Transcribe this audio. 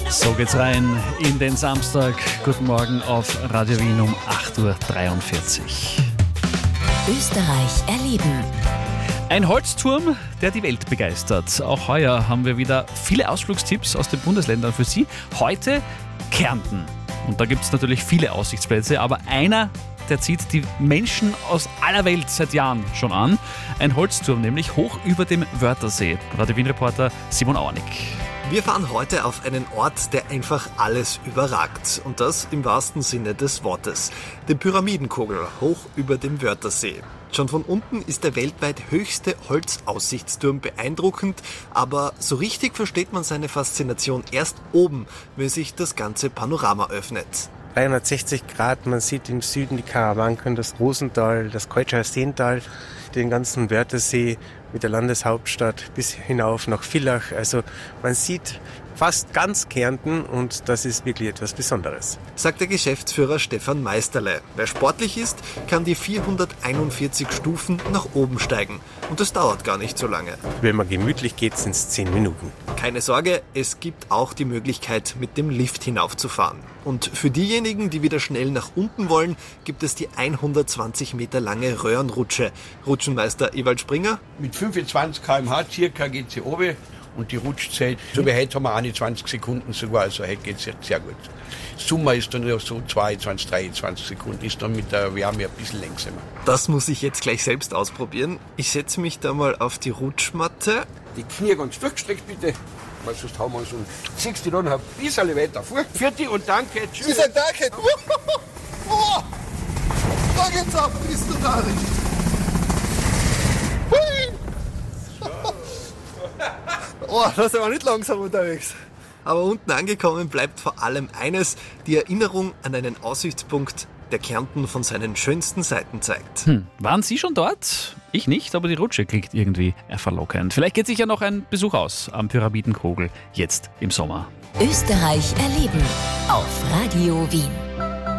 So geht's rein in den Samstag. Guten Morgen auf Radio Wien um 8.43 Uhr. Österreich erleben. Ein Holzturm, der die Welt begeistert. Auch heuer haben wir wieder viele Ausflugstipps aus den Bundesländern für Sie. Heute Kärnten. Und da gibt es natürlich viele Aussichtsplätze, aber einer, der zieht die Menschen aus aller Welt seit Jahren schon an. Ein Holzturm, nämlich hoch über dem Wörthersee. Radio Wien-Reporter Simon Auernick. Wir fahren heute auf einen Ort, der einfach alles überragt. Und das im wahrsten Sinne des Wortes. Den Pyramidenkogel hoch über dem Wörthersee. Schon von unten ist der weltweit höchste Holzaussichtsturm beeindruckend, aber so richtig versteht man seine Faszination erst oben, wenn sich das ganze Panorama öffnet. 360 Grad, man sieht im Süden die Karawanken, das Rosental, das Keutscher Seental, den ganzen Wörthersee mit der Landeshauptstadt bis hinauf nach Villach. Also man sieht fast ganz Kärnten und das ist wirklich etwas Besonderes. Sagt der Geschäftsführer Stefan Meisterle. Wer sportlich ist, kann die 441 Stufen nach oben steigen. Und das dauert gar nicht so lange. Wenn man gemütlich geht, sind es 10 Minuten. Keine Sorge, es gibt auch die Möglichkeit, mit dem Lift hinaufzufahren. Und für diejenigen, die wieder schnell nach unten wollen, gibt es die 120 Meter lange Röhrenrutsche. Rutschenmeister Ewald Springer. Mit 25 km/h circa geht sie runter und die Rutschzeit, so wie heute haben wir 21 Sekunden sogar, also heute geht es jetzt sehr gut. Sommer ist dann noch so 22, 23 Sekunden, ist dann mit der Wärme ein bisschen langsamer. Das muss ich jetzt gleich selbst ausprobieren. Ich setze mich da mal auf die Rutschmatte. Die Knie ganz durchgestreckt bitte, weil sonst haben wir uns und ziehst die dann ein bisschen weiter vor. Für dich und danke, tschüss. Ich sag danke. Oh, da geht's ab, bist du da nicht? Oh, da sind wir nicht langsam unterwegs. Aber unten angekommen bleibt vor allem eines, die Erinnerung an einen Aussichtspunkt, der Kärnten von seinen schönsten Seiten zeigt. Waren Sie schon dort? Ich nicht, aber die Rutsche klingt irgendwie verlockend. Vielleicht geht sich ja noch ein Besuch aus am Pyramidenkogel jetzt im Sommer. Österreich erleben auf Radio Wien.